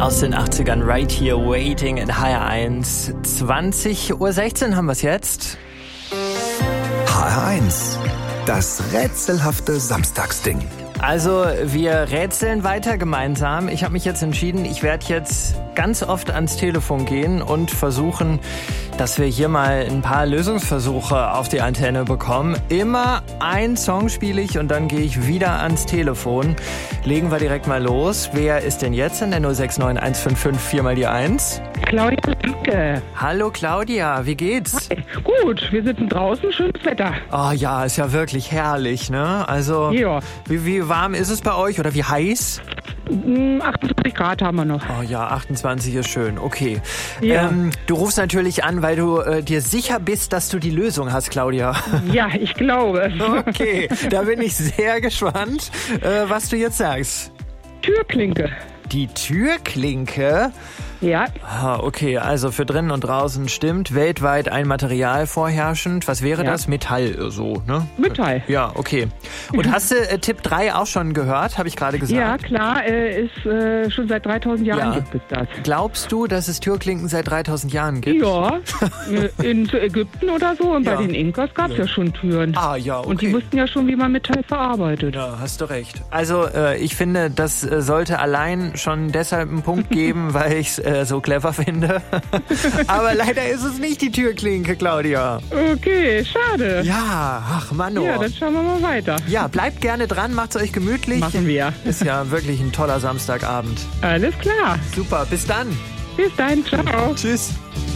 Aus den 80ern, Right Here, Waiting in HR1. 20:16 Uhr haben wir es jetzt. HR1, das rätselhafte Samstagsding. Also wir rätseln weiter gemeinsam. Ich habe mich jetzt entschieden, ich werde jetzt ganz oft ans Telefon gehen und versuchen, dass wir hier mal ein paar Lösungsversuche auf die Antenne bekommen. Immer ein Song spiele ich und dann gehe ich wieder ans Telefon. Legen wir direkt mal los. Wer ist denn jetzt in der 069155 4 mal die 1? Claudia Lemke. Hallo Claudia, wie geht's? Hi. Gut, wir sitzen draußen, schönes Wetter. Oh ja, ist ja wirklich herrlich, ne? Also, Ja. wie warm ist es bei euch oder wie heiß? 28 Grad haben wir noch. Oh ja, 28 ist schön, okay. Ja. Du rufst natürlich an, weil du dir sicher bist, dass du die Lösung hast, Claudia. Ja, ich glaube. Okay, da bin ich sehr gespannt, was du jetzt sagst. Türklinke. Die Türklinke? Ja, Okay, also für drinnen und draußen stimmt. Weltweit ein Material vorherrschend. Was wäre Ja. das? Metall, so, ne? Metall. Ja, okay. Und hast du Tipp 3 auch schon gehört, habe ich gerade gesagt? Ja, klar, ist schon seit 3000 Jahren Ja. gibt es das. Glaubst du, dass es Türklinken seit 3000 Jahren gibt? Ja, in Ägypten oder so und Ja. bei den Inkas gab es ja schon Türen. Ah, ja, okay. Und die wussten ja schon, wie man Metall verarbeitet. Ja, hast du recht. Also ich finde, das sollte allein schon deshalb einen Punkt geben, weil ich es so clever finde. Aber leider ist es nicht die Türklinke, Claudia. Okay, schade. Ja, ach Mann. Ja, dann schauen wir mal weiter. Ja, bleibt gerne dran, macht's euch gemütlich. Machen wir. Ist ja wirklich ein toller Samstagabend. Alles klar. Super, bis dann. Bis dann, ciao. Tschüss.